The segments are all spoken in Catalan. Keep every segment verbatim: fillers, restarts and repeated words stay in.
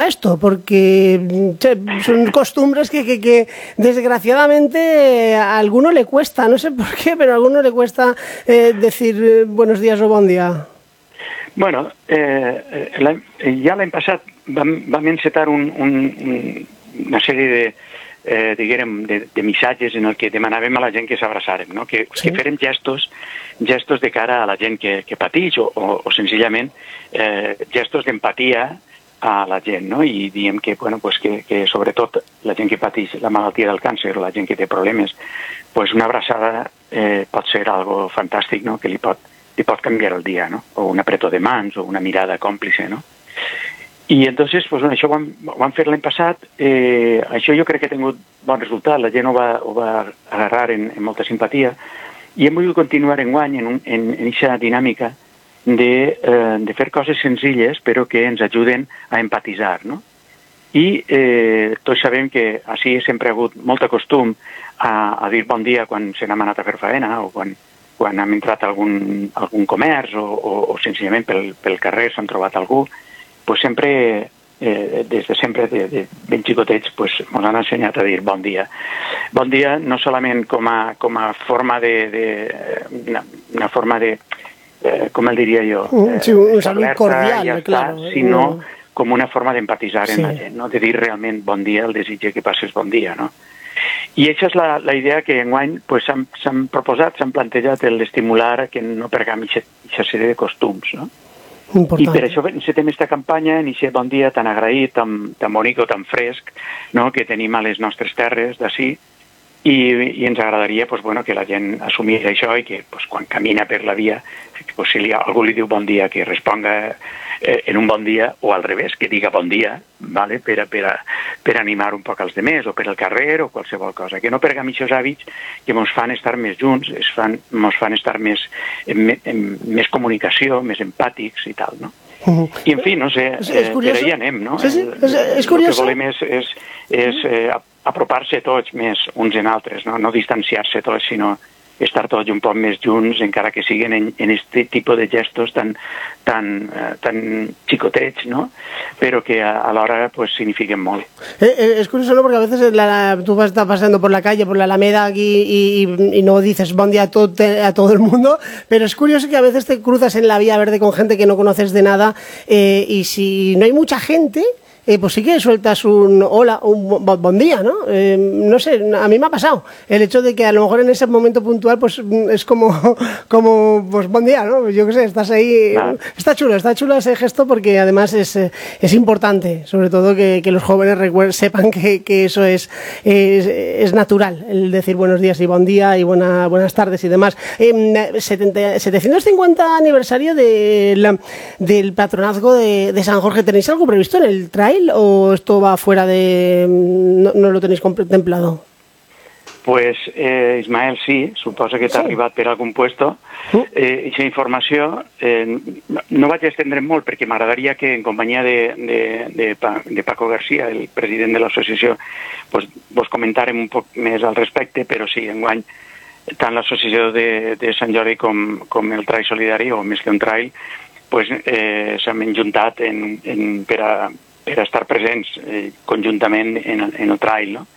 a esto? Porque che, son costumbres que, que, que desgraciadamente a alguno le cuesta, no sé por qué, pero a alguno le cuesta eh, decir eh, buenos días o bon dia. Bueno, eh, la, ja l'any passat vam, vam encetar un, un, una sèrie de, eh, diguem, de, de missatges en el que demanàvem a la gent que s'abraçàrem, no? que, sí. que fèrem gestos, gestos de cara a la gent que, que pateix o, o, o senzillament eh, gestos d'empatia a la gent, no? I diem que, bueno, pues que, que sobretot la gent que pateix la malaltia del càncer o la gent que té problemes, pues una abraçada eh, pot ser algo fantàstic, no? Que li pot i pot canviar el dia, ¿no? O un apretó de mans o una mirada còmplice, ¿no? I entonces, pues, bueno, això ho vam, ho vam fer l'any passat, eh, això jo crec que ha tingut bon resultat, la gent ho va, ho va agarrar en, en molta simpatia, i hem volgut continuar enguany en, un, en, en aquesta dinàmica de, eh, de fer coses senzilles però que ens ajuden a empatitzar, no? I eh, tots sabem que així sempre ha hagut molt costum a, a dir bon dia quan se n'ha anat a fer faena o quan quan hem entrat a algun, algun comerç o, o, o senzillament pel, pel carrer s'han trobat algú, pues sempre, eh, des de sempre, de, de ben xicotets, pues, ens han ensenyat a dir bon dia. Bon dia no solament com a, com a forma de... de una, una forma de... Eh, com el diria jo? Eh, sí, un salut cordial, ja claro. Està, sinó com una forma d'empatitzar sí. en la gent, no? De dir realment bon dia, el desitge que passes bon dia, no? I aquesta és la, la idea que enguany pues, s'han proposat, s'han plantejat l'estimular que no pergam aquesta sèrie de costums, no? Important. I per això encetem aquesta campanya en aquest bon dia tan agraït, tan, tan bonic o tan fresc, no? Que tenim a les nostres terres d'ací, i, i ens agradaria pues, bueno, que la gent assumís això i que pues, quan camina per la via, pues, si li, algú li diu bon dia, que responga eh, en un bon dia, o al revés, que diga bon dia, vale? per, a, per, a, per animar un poc als demés, o per al carrer, o qualsevol cosa. Que no pergam aquests hàbits que ens fan estar més junts, ens fan, ens fan estar més, en, en més comunicació, més empàtics i tal, no? Uh-huh. I, en fi, no sé, eh, per ahí anem, no? Sí, sí, és, és curiós. El que volem és, és, és eh, apropar-se tots més uns en altres, no, no distanciar-se tots, sinó estar tots un poc més junts, encara que siguin en, en este tipus de gestos tan, tan, eh, tan xicotets, ¿no? Pero que a, a l'hora pues, signifiquen molt. Eh, eh, es curioso, ¿no? Porque a veces la, la, tú vas estar pasando por la calle, por la Alameda aquí y, y, y no dices bon día a, to, a todo el mundo, pero es curioso que a veces te cruzas en la vía verde con gente que no conoces de nada eh, y si no hay mucha gente... Eh, pues sí que sueltas un hola, un bon, bon día, ¿no? Eh, no sé, a mí me ha pasado el hecho de que a lo mejor en ese momento puntual pues es como, como pues bon día, ¿no? Yo qué sé, estás ahí... Claro. Está chulo, está chulo ese gesto porque además es, es importante, sobre todo que, que los jóvenes recuerden, sepan que, que eso es, es, es natural, el decir buenos días y bon día y buena, buenas tardes y demás. Eh, setecientos cincuenta aniversario de la, del patronazgo de, de San Jorge, ¿tenéis algo previsto en el trail? ¿O esto va fuera de... no, no lo tenéis contemplado? Pues, eh, Ismael, sí, suposo que t'ha sí. arribat per algun puesto. Uh. Eh, Aquesta informació eh, no, no vaig estendre molt perquè m'agradaria que en companyia de, de, de, de Paco García, el president de l'associació, pues, vos comentàrem un poc més al respecte, però sí, enguany tant l'associació de, de Sant Jordi com, com el Trail Solidari, o més que un trail, pues, eh, s'han enjuntat en, en, per a per estar presents eh, conjuntament en el, en el trail, no?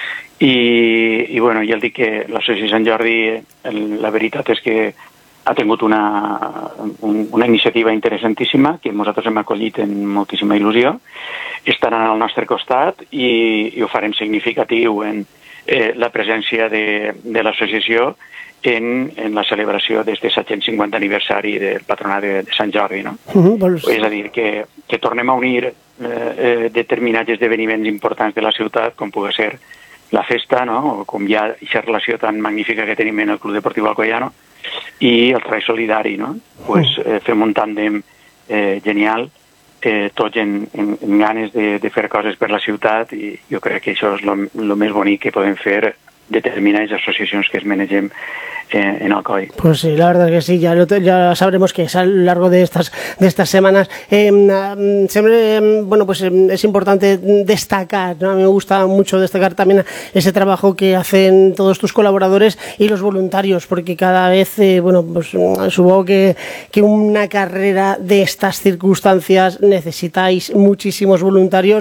I, i bueno, ja el dic que l'Associació Sant Jordi, el, la veritat és que ha tingut una, un, una iniciativa interessantíssima que nosaltres hem acollit amb moltíssima il·lusió, estaran al nostre costat i, i ho farem significatiu en eh, la presència de, de l'associació en, en la celebració d'aquest set-cents cinquanta aniversari del patronat de, de Sant Jordi, no? Uh-huh, vols... És a dir, que, que tornem a unir eh, eh, determinats esdeveniments importants de la ciutat, com pugui ser la festa, no? O com hi ha aquesta relació tan magnífica que tenim en el Club Deportiu Alcoyano, i el Trail Solidari, no? Pues eh, fem un tàndem eh, genial, eh, tots en, en, en ganes de, de fer coses per la ciutat, i jo crec que això és el més bonic que podem fer determinades asociacions que es manegem eh, en Alcoi. Pues sí, la verdad es que sí, ya, lo, ya sabremos que es a lo largo de estas de estas semanas. Eh, siempre, bueno, pues es importante destacar, ¿no? A mí me gusta mucho destacar también ese trabajo que hacen todos tus colaboradores y los voluntarios, porque cada vez, eh, bueno, pues supongo que, que una carrera de estas circunstancias necesitáis muchísimos voluntarios